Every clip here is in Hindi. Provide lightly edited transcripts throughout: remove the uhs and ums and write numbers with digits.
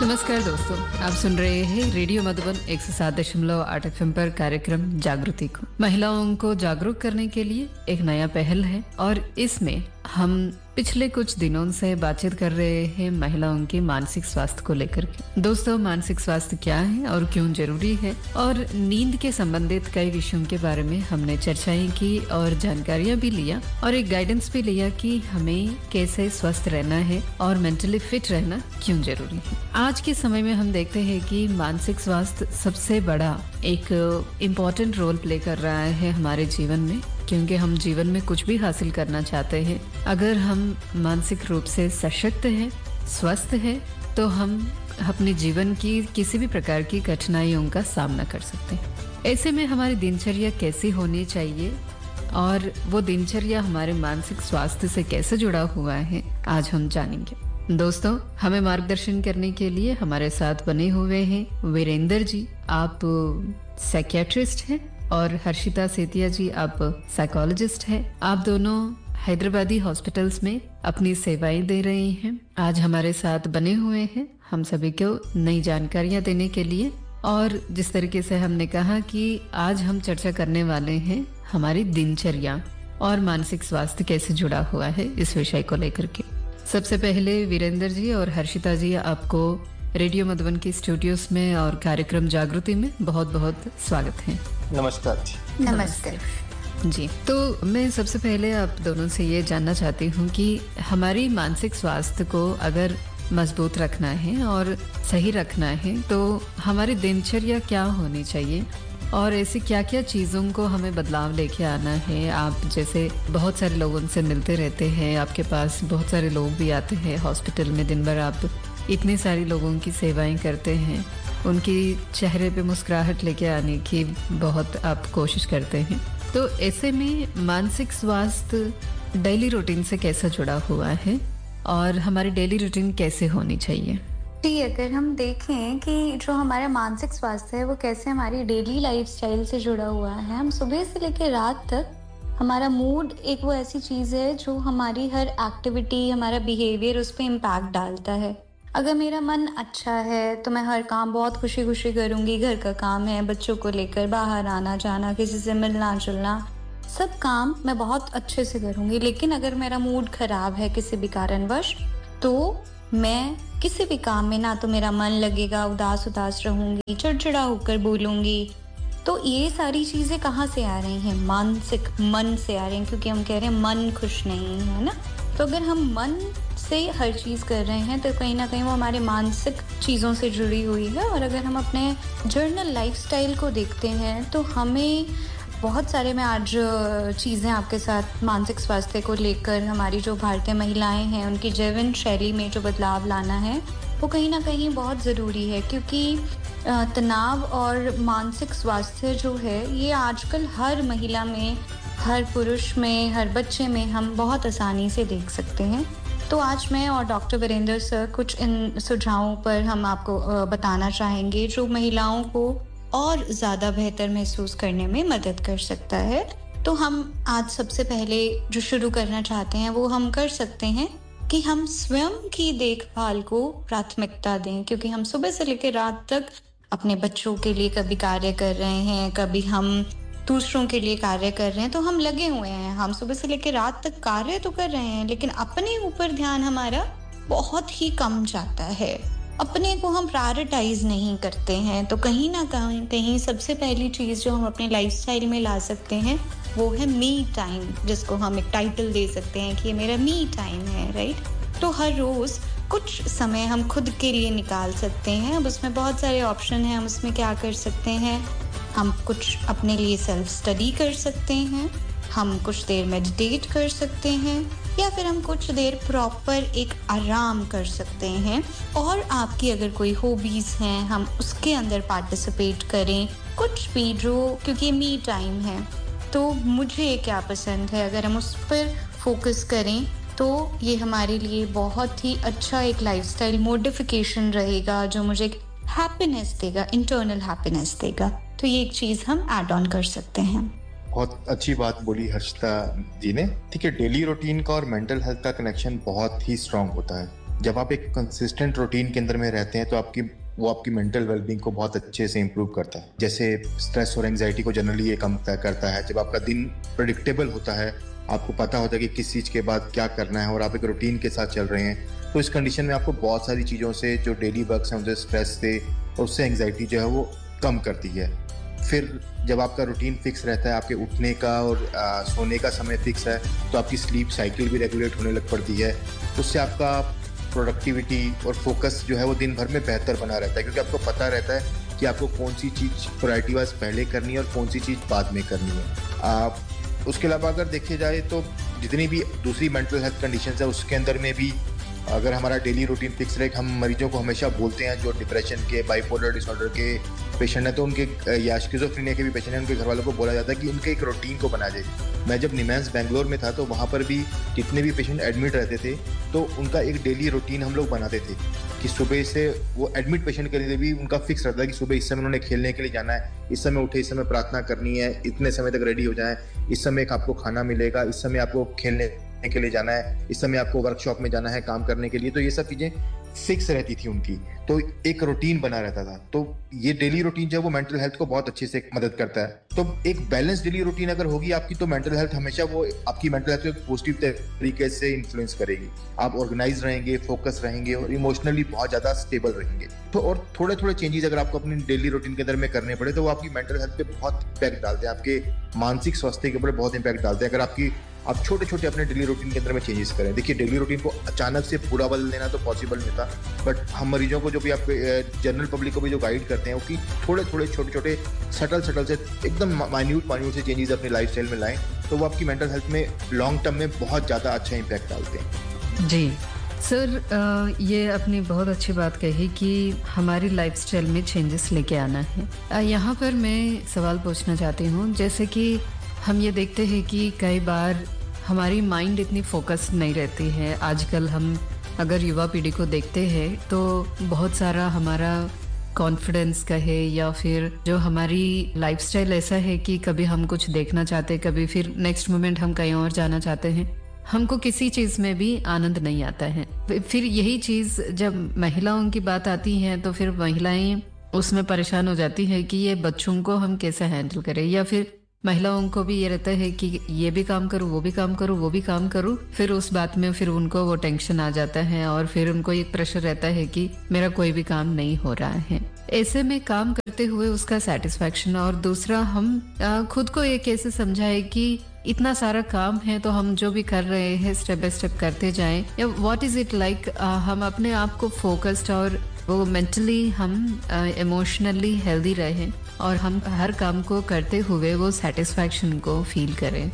नमस्कार दोस्तों, आप सुन रहे हैं रेडियो मधुबन 107.8 FM पर कार्यक्रम जागृति को। महिलाओं को जागरूक करने के लिए एक नया पहल है और इसमें हम पिछले कुछ दिनों से बातचीत कर रहे हैं महिलाओं के मानसिक स्वास्थ्य को लेकर के। दोस्तों, मानसिक स्वास्थ्य क्या है और क्यों जरूरी है, और नींद के संबंधित कई विषयों के बारे में हमने चर्चाएं की और जानकारियां भी लिया और एक गाइडेंस भी लिया कि हमें कैसे स्वस्थ रहना है और मेंटली फिट रहना क्यों जरूरी है। आज के समय में हम देखते हैं कि मानसिक स्वास्थ्य सबसे बड़ा एक इम्पोर्टेंट रोल प्ले कर रहा है हमारे जीवन में, क्योंकि हम जीवन में कुछ भी हासिल करना चाहते हैं, अगर हम मानसिक रूप से सशक्त हैं, स्वस्थ हैं, तो हम अपने जीवन की किसी भी प्रकार की कठिनाइयों का सामना कर सकते हैं। ऐसे में हमारी दिनचर्या कैसी होनी चाहिए और वो दिनचर्या हमारे मानसिक स्वास्थ्य से कैसे जुड़ा हुआ है, आज हम जानेंगे। दोस्तों, हमें मार्गदर्शन करने के लिए हमारे साथ बने हुए हैं वीरेंद्र जी, आप साइकियाट्रिस्ट हैं, और हर्षिता सेतिया जी, आप साइकोलॉजिस्ट हैं। आप दोनों हैदराबादी हॉस्पिटल्स में अपनी सेवाएं दे रहे हैं। आज हमारे साथ बने हुए हैं हम सभी को नई जानकारियां देने के लिए। और जिस तरीके से हमने कहा कि आज हम चर्चा करने वाले हैं हमारी दिनचर्या और मानसिक स्वास्थ्य कैसे जुड़ा हुआ है, इस विषय को लेकर के। सबसे पहले वीरेंद्र जी और हर्षिता जी, आपको रेडियो मधुबन के स्टूडियोज में और कार्यक्रम जागृति में बहुत बहुत स्वागत है। नमस्कार जी। नमस्ते जी। तो मैं सबसे पहले आप दोनों से ये जानना चाहती हूँ कि हमारी मानसिक स्वास्थ्य को अगर मजबूत रखना है और सही रखना है तो हमारी दिनचर्या क्या होनी चाहिए और ऐसी क्या क्या चीज़ों को हमें बदलाव लेके आना है। आप जैसे बहुत सारे लोगों से मिलते रहते हैं, आपके पास बहुत सारे लोग भी आते हैं हॉस्पिटल में, दिन भर आप इतने सारे लोगों की सेवाएं करते हैं, उनकी चेहरे पे मुस्कुराहट लेके आने की बहुत आप कोशिश करते हैं। तो ऐसे में मानसिक स्वास्थ्य डेली रूटीन से कैसा जुड़ा हुआ है और हमारी डेली रूटीन कैसे होनी चाहिए? जी, अगर हम देखें कि जो हमारा मानसिक स्वास्थ्य है वो कैसे हमारी डेली लाइफस्टाइल से जुड़ा हुआ है, हम सुबह से लेकर रात तक हमारा मूड एक वो ऐसी चीज़ है जो हमारी हर एक्टिविटी, हमारा बिहेवियर उस पर इम्पैक्ट डालता है। अगर मेरा मन अच्छा है तो मैं हर काम बहुत खुशी खुशी करूँगी। घर का काम है, बच्चों को लेकर बाहर आना जाना, किसी से मिलना जुलना, सब काम मैं बहुत अच्छे से करूँगी। लेकिन अगर मेरा मूड खराब है किसी भी कारणवश, तो मैं किसी भी काम में ना तो मेरा मन लगेगा, उदास उदास रहूँगी, चिड़चिड़ा होकर बोलूँगी। तो ये सारी चीज़ें कहाँ से आ रही हैं? मानसिक मन से आ रही हैं, क्योंकि हम कह रहे हैं मन खुश नहीं है ना। तो अगर हम मन से हर चीज़ कर रहे हैं तो कहीं ना कहीं वो हमारे मानसिक चीज़ों से जुड़ी हुई है। और अगर हम अपने जर्नल लाइफस्टाइल को देखते हैं तो हमें बहुत सारे, मैं आज चीज़ें आपके साथ मानसिक स्वास्थ्य को लेकर, हमारी जो भारतीय महिलाएं हैं उनकी जीवन शैली में जो बदलाव लाना है वो कहीं ना कहीं बहुत ज़रूरी है। क्योंकि तनाव और मानसिक स्वास्थ्य जो है ये आजकल हर महिला में, हर पुरुष में, हर बच्चे में हम बहुत आसानी से देख सकते हैं। तो आज मैं और डॉक्टर वीरेंद्र सर कुछ इन सुझावों पर हम आपको बताना चाहेंगे जो महिलाओं को और ज़्यादा बेहतर महसूस करने में मदद कर सकता है। तो हम आज सबसे पहले जो शुरू करना चाहते हैं वो हम कर सकते हैं कि हम स्वयं की देखभाल को प्राथमिकता दें। क्योंकि हम सुबह से लेकर रात तक अपने बच्चों के लिए कभी कार्य कर रहे हैं, कभी हम दूसरों के लिए कार्य कर रहे हैं, तो हम लगे हुए हैं। हम सुबह से लेकर रात तक कार्य तो कर रहे हैं, लेकिन अपने ऊपर ध्यान हमारा बहुत ही कम जाता है। अपने को हम प्रायोरिटाइज नहीं करते हैं। तो कहीं ना कहीं सबसे पहली चीज़ जो हम अपने लाइफस्टाइल में ला सकते हैं वो है मी टाइम, जिसको हम एक टाइटल दे सकते हैं कि ये मेरा मी टाइम है, राइट। तो हर रोज़ कुछ समय हम खुद के लिए निकाल सकते हैं। अब उसमें बहुत सारे ऑप्शन हैं, हम उसमें क्या कर सकते हैं, हम कुछ अपने लिए सेल्फ स्टडी कर सकते हैं, हम कुछ देर मेडिटेट कर सकते हैं, या फिर हम कुछ देर प्रॉपर एक आराम कर सकते हैं। और आपकी अगर कोई हॉबीज़ हैं हम उसके अंदर पार्टिसिपेट करें, कुछ भी जो, क्योंकि मी टाइम है तो मुझे क्या पसंद है, अगर हम उस पर फोकस करें तो ये हमारे लिए बहुत ही अच्छा एक लाइफस्टाइल मॉडिफिकेशन रहेगा जो मुझे हैप्पीनेस देगा, इंटरनल हैप्पीनेस देगा। तो ये एक चीज़ हम ऐड ऑन कर सकते हैं। बहुत अच्छी बात बोली हर्षिता जी ने। ठीक है, डेली रूटीन का और मेंटल हेल्थ का कनेक्शन बहुत ही स्ट्रांग होता है। जब आप एक कंसिस्टेंट रूटीन के अंदर में रहते हैं तो आपकी मेंटल वेलबींग को बहुत अच्छे से इंप्रूव करता है। जैसे स्ट्रेस और एंजाइटी को जनरली ये कम करता है। जब आपका दिन प्रेडिक्टेबल होता है, आपको पता होता है कि किस चीज़ के बाद क्या करना है और आप एक रूटीन के साथ चल रहे हैं, तो इस कंडीशन में आपको बहुत सारी चीज़ों से जो डेली वर्क्स हैं उनसे स्ट्रेस से और उससे एंजाइटी जो है वो कम करती है। फिर जब आपका रूटीन फिक्स रहता है, आपके उठने का और सोने का समय फिक्स है, तो आपकी स्लीप साइकिल भी रेगुलेट होने लग पड़ती है। उससे आपका प्रोडक्टिविटी और फोकस जो है वो दिन भर में बेहतर बना रहता है, क्योंकि आपको पता रहता है कि आपको कौन सी चीज़ प्रायोरिटी वाइज पहले करनी है और कौन सी चीज़ बाद में करनी है। उसके अलावा अगर देखे जाए तो जितनी भी दूसरी मेंटल हेल्थ कंडीशंस है उसके अंदर में भी अगर हमारा डेली रूटीन फिक्स रहे, हम मरीजों को हमेशा बोलते हैं जो डिप्रेशन के, बाइपोलर डिसऑर्डर के पेशेंट हैं, तो उनके या स्किज़ोफ्रेनिया के भी पेशेंट हैं, उनके घर वालों को बोला जाता है कि उनके एक रूटीन को बना जाए। मैं जब निमैंस बेंगलोर में था तो वहाँ पर भी जितने भी पेशेंट एडमिट रहते थे तो उनका एक डेली रूटीन हम लोग बनाते थे कि सुबह से वो एडमिट पेशेंट के लिए भी उनका फिक्स रहता है कि सुबह इस समय उन्होंने खेलने के लिए जाना है, इस समय उठे, इस समय प्रार्थना करनी है, इतने समय तक रेडी हो जाए, इस समय आपको खाना मिलेगा, इस समय आपको खेलने के लिए जाना है, इस समय आपको वर्कशॉप में जाना है काम करने के लिए। तो ये सब चीजें फिक्स रहती थी उनकी, तो एक रूटीन बना रहता था। तो ये डेली रूटीन जो है वो मेंटल हेल्थ को बहुत अच्छे से मदद करता है। तो एक बैलेंस डेली रूटीन अगर होगी आपकी तो मेंटल हेल्थ हमेशा वो आपकी मेंटल हेल्थ को एक पॉजिटिव तरीके से इन्फ्लुएंस करेगी। आप ऑर्गेनाइज रहेंगे, फोकस रहेंगे और इमोशनली बहुत ज्यादा स्टेबल रहेंगे। तो और थोड़े थोड़े चेंजेस अगर आपको अपनी डेली रूटीन के अंदर में करने पड़े तो वो आपकी मेंटल हेल्थ पे बहुत इम्पैक्ट डालते हैं, आपके मानसिक स्वास्थ्य के ऊपर बहुत इम्पैक्ट डालते हैं। अगर आप छोटे छोटे अपने डेली रूटीन के अंदर में चेंजेस करें। देखिए, डेली रूटीन को अचानक से पूरा बदल देना तो पॉसिबल नहीं था, बट हम मरीजों को जो भी आप जनरल पब्लिक को भी जो गाइड करते हैं उसकी थोड़े थोड़े छोटे छोटे सटल से एकदम माइन्यूट से चेंजेस अपनी लाइफस्टाइल में लाएं तो वो आपकी मेंटल हेल्थ में लॉन्ग टर्म में बहुत ज़्यादा अच्छा इम्पैक्ट डालते हैं। जी सर, ये अपनी बहुत अच्छी बात कही कि हमारी लाइफस्टाइल में चेंजेस लेके आना है। यहाँ पर मैं सवाल पूछना चाहती हूँ, जैसे कि हम ये देखते हैं कि कई बार हमारी माइंड इतनी फोकस नहीं रहती है। आजकल हम अगर युवा पीढ़ी को देखते हैं तो बहुत सारा हमारा कॉन्फिडेंस का है या फिर जो हमारी लाइफस्टाइल ऐसा है कि कभी हम कुछ देखना चाहते, कभी फिर नेक्स्ट मोमेंट हम कहीं और जाना चाहते हैं, हमको किसी चीज़ में भी आनंद नहीं आता है। फिर यही चीज़ जब महिलाओं की बात आती है तो फिर महिलाएं उसमें परेशान हो जाती है कि ये बच्चों को हम कैसे हैंडल करें, या फिर महिलाओं को भी ये रहता है कि ये भी काम करूँ, वो भी काम करूँ, वो भी काम करूँ। फिर उस बात में फिर उनको वो टेंशन आ जाता है और फिर उनको एक प्रेशर रहता है कि मेरा कोई भी काम नहीं हो रहा है। ऐसे में काम करते हुए उसका सेटिस्फैक्शन, और दूसरा हम खुद को ये कैसे समझाए कि इतना सारा काम है तो हम जो भी कर रहे हैं स्टेप बाय स्टेप करते जाएं, या व्हाट इज इट लाइक हम अपने आप को फोकस्ड और वो मेंटली हम इमोशनली हेल्दी रहें और हम हर काम को करते हुए वो सेटिस्फैक्शन को फील करें।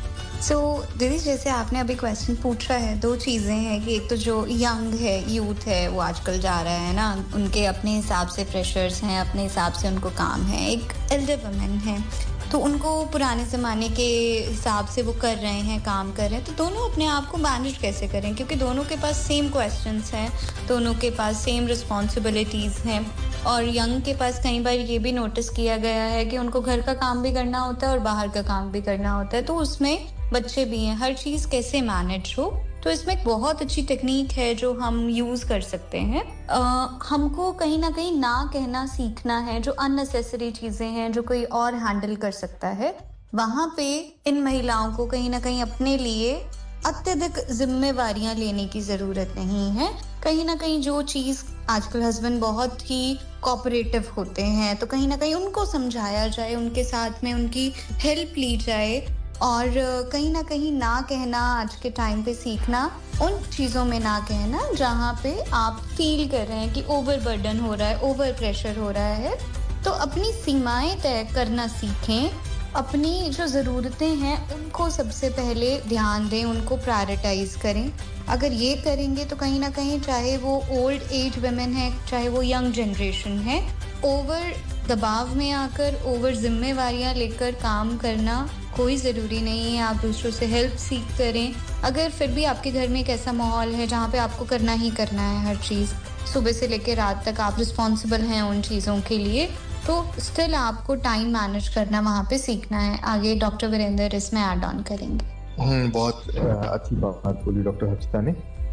दीदी, जैसे आपने अभी क्वेश्चन पूछा है, दो चीज़ें हैं कि एक तो जो यंग है, यूथ है, वो आजकल जा रहा है ना, उनके अपने हिसाब से प्रेशर्स हैं, अपने हिसाब से उनको काम है। एक एल्डर वुमेन है तो उनको पुराने ज़माने के हिसाब से वो कर रहे हैं, काम कर रहे हैं। तो दोनों अपने आप को मैनेज कैसे करें, क्योंकि दोनों के पास सेम क्वेश्चंस हैं, दोनों के पास सेम रिस्पॉन्सिबिलिटीज़ हैं। और यंग के पास कई बार ये भी नोटिस किया गया है कि उनको घर का काम भी करना होता है और बाहर का काम भी करना होता है, तो उसमें बच्चे भी हैं, हर चीज़ कैसे मैनेज हो। तो इसमें एक बहुत अच्छी टेक्निक है जो हम यूज़ कर सकते हैं। हमको कहीं ना कहीं ना कहना सीखना है। जो अननेसेसरी चीज़ें हैं जो कोई और हैंडल कर सकता है, वहाँ पे इन महिलाओं को कहीं ना कहीं अपने लिए अत्यधिक जिम्मेवारियां लेने की ज़रूरत नहीं है। कहीं ना कहीं जो चीज़ आजकल हस्बैंड बहुत ही कोऑपरेटिव होते हैं, तो कहीं ना कहीं उनको समझाया जाए, उनके साथ में उनकी हेल्प ली जाए, और कहीं ना कहीं ना कहना आज के टाइम पे सीखना, उन चीज़ों में ना कहना जहाँ पे आप फील कर रहे हैं कि ओवर बर्डन हो रहा है, ओवर प्रेशर हो रहा है। तो अपनी सीमाएं तय करना सीखें, अपनी जो ज़रूरतें हैं उनको सबसे पहले ध्यान दें, उनको प्रायोरिटाइज करें। अगर ये करेंगे तो कहीं ना कहीं, चाहे वो ओल्ड एज वुमेन है, चाहे वो यंग जनरेशन है, ओवर दबाव में आकर ओवर जिम्मेवारियां लेकर काम करना कोई ज़रूरी नहीं है। आप दूसरों से हेल्प सीख करें। अगर फिर भी आपके घर में एक ऐसा माहौल है जहाँ पे आपको करना ही करना है हर चीज़, सुबह से लेकर रात तक आप रिस्पॉन्सिबल हैं उन चीज़ों के लिए, तो स्टिल आपको टाइम मैनेज करना वहाँ पे सीखना है। आगे डॉक्टर वीरेंद्र इसमें ऐड ऑन करेंगे। बहुत अच्छी बात बोली डॉक्टर हर्षिता ने।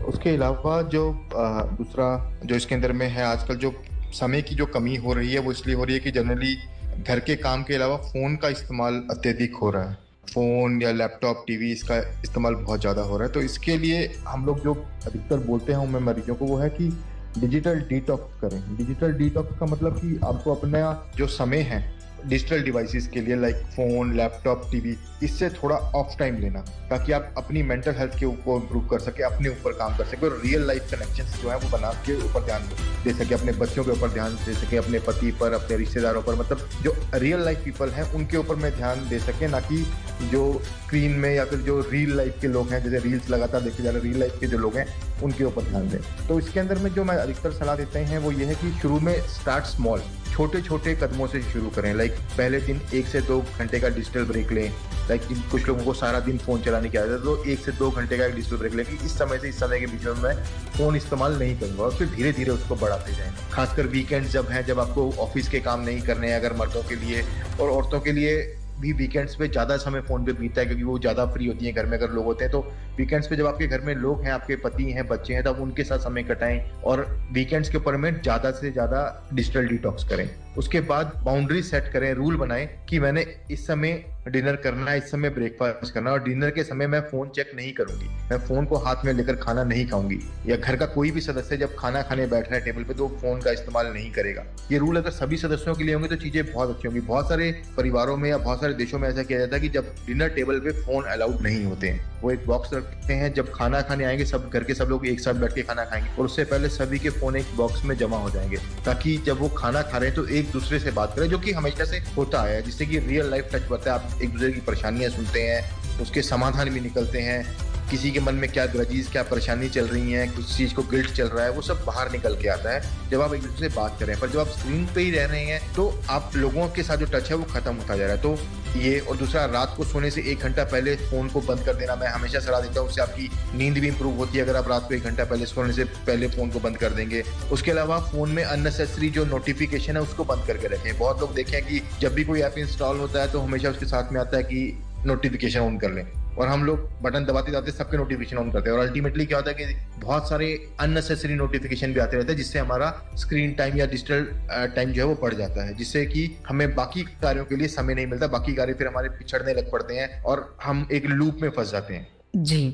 उसके अलावा जो दूसरा जो इसके अंदर में है, आजकल जो समय की जो कमी हो रही है वो इसलिए हो रही है कि जनरली घर के काम के अलावा फ़ोन का इस्तेमाल अत्यधिक हो रहा है। फ़ोन या लैपटॉप, टीवी इसका इस्तेमाल बहुत ज़्यादा हो रहा है। तो इसके लिए हम लोग जो अधिकतर बोलते हैं हमें मरीजों को, वो है कि डिजिटल डिटॉक्स करें। डिजिटल डिटॉक्स का मतलब कि आपको अपना जो समय है डिजिटल डिवाइसेस के लिए, लाइक फ़ोन, लैपटॉप, टीवी, इससे थोड़ा ऑफ टाइम लेना, ताकि आप अपनी मेंटल हेल्थ के ऊपर इम्प्रूव कर सके, अपने ऊपर काम कर सके और रियल लाइफ कनेक्शंस जो है वो बना के ऊपर ध्यान दे सके, अपने बच्चों के ऊपर ध्यान दे सके, अपने पति पर, अपने रिश्तेदारों पर, मतलब जो रियल लाइफ पीपल हैं उनके ऊपर में ध्यान दे सके, ना कि जो स्क्रीन में या फिर जो रियल लाइफ के लोग हैं, जैसे रील्स लगातार देखे जा रहे रियल लाइफ के जो लोग हैं उनके ऊपर ध्यान दें। तो इसके अंदर में जो मैं अधिकतर सलाह देते हैं वो ये है कि शुरू में स्टार्ट स्मॉल, छोटे छोटे कदमों से शुरू करें। लाइक पहले दिन 1 से 2 घंटे का डिजिटल ब्रेक लें। लाइक कुछ लोगों को सारा दिन फ़ोन चलाने की आदत है, तो 1 से 2 घंटे का एक डिजिटल ब्रेक लें कि इस समय से इस समय के बीच में मैं फ़ोन इस्तेमाल नहीं करूँगा, और फिर धीरे धीरे उसको बढ़ाते जाएँ। खासकर वीकेंड्स जब हैं, जब आपको ऑफिस के काम नहीं करने हैं, अगर मर्दों के लिए, और औरतों के लिए भी वीकेंड्स पे ज़्यादा समय फ़ोन पे बीतता है, क्योंकि वो ज़्यादा फ्री होती हैं घर में अगर लोग होते हैं। तो वीकेंड्स पे जब आपके घर में लोग हैं, आपके पति हैं, बच्चे हैं, तब उनके साथ समय कटाएं और वीकेंड्स के ऊपर में ज़्यादा से ज़्यादा डिजिटल डिटॉक्स करें। उसके बाद बाउंड्री सेट करें, रूल बनाएं कि मैंने इस समय डिनर करना है, इस समय ब्रेकफास्ट करना है, और डिनर के समय मैं फ़ोन चेक नहीं करूंगी, मैं फ़ोन को हाथ में लेकर खाना नहीं खाऊंगी, या घर का कोई भी सदस्य जब खाना खाने बैठ रहा है टेबल पे तो फ़ोन का इस्तेमाल नहीं करेगा। ये रूल अगर सभी सदस्यों के लिए होंगे तो चीज़ें बहुत अच्छी होंगी। बहुत सारे परिवारों में या बहुत सारे देशों में ऐसा किया जाता है कि जब डिनर टेबल पे फ़ोन अलाउड नहीं होते हैं, वो एक बॉक्स रखते हैं, जब खाना खाने आएंगे सब घर के सब लोग एक साथ बैठ के खाना खाएंगे, और उससे पहले सभी के फ़ोन एक बॉक्स में जमा हो जाएंगे, ताकि जब वो खाना खा रहे हैं तो एक दूसरे से बात करें, जो कि हमेशा से होता आया है, जिससे कि रियल लाइफ टच बढ़ता है। आप एक दूसरे की परेशानियां सुनते हैं, उसके समाधान भी निकलते हैं, किसी के मन में क्या ग्रजीज, क्या परेशानी चल रही है, कुछ चीज को गिल्ट चल रहा है, वो सब बाहर निकल के आता है जब आप एक दूसरे से बात करें। पर जब आप स्क्रीन पे ही रह रहे हैं तो आप लोगों के साथ जो टच है वो खत्म होता जा रहा है। तो ये, और दूसरा, रात को सोने से 1 घंटा पहले फोन को बंद कर देना मैं हमेशा सलाह देता हूँ। उससे आपकी नींद भी इंप्रूव होती है अगर आप रात को 1 घंटा पहले सोने से पहले फोन को बंद कर देंगे। उसके अलावा फोन में अननेसेसरी जो नोटिफिकेशन है उसको बंद करके रखें। बहुत लोग देखें कि जब भी कोई ऐप इंस्टॉल होता है तो हमेशा उसके साथ में आता है कि नोटिफिकेशन ऑन कर लें, और हम लोग बटन दबाते जाते सबके नोटिफिकेशन ऑन करते हैं, और अल्टीमेटली क्या होता है कि बहुत सारे अननेसेसरी नोटिफिकेशन भी आते रहते हैं, जिससे हमारा स्क्रीन टाइम या डिजिटल टाइम जो है वो बढ़ जाता है, जिससे कि हमें बाकी कार्यों के लिए समय नहीं मिलता, बाकी कार्य फिर हमारे पिछड़ने लग पड़ते हैं और हम एक लूप में फंस जाते हैं। जी,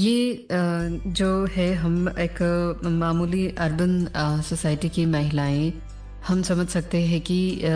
ये जो है, हम एक मामूली अर्बन सोसाइटी की महिलाएं, हम समझ सकते हैं कि